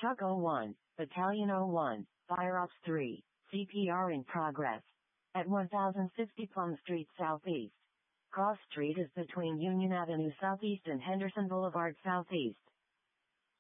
Chuck 01, Battalion 01, Fire Ops 3, CPR in progress. At 1050 Plum Street Southeast. Cross Street is between Union Avenue Southeast and Henderson Boulevard Southeast.